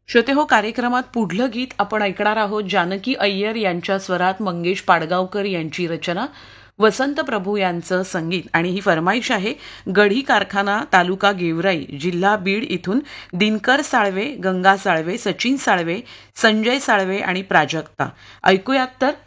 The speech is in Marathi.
श्रोते हो, कार्यक्रमात पुढलं गीत आपण ऐकणार आहोत जानकी अय्यर यांच्या स्वरात, मंगेश पाडगावकर यांची रचना, वसंत प्रभू यांचं संगीत. आणि ही फरमाईश आहे गढी कारखाना, तालुका गेवराई, जिल्हा बीड इथून दिनकर साळवे, गंगा साळवे, सचिन साळवे, संजय साळवे आणि प्राजक्ता. ऐकूयात तर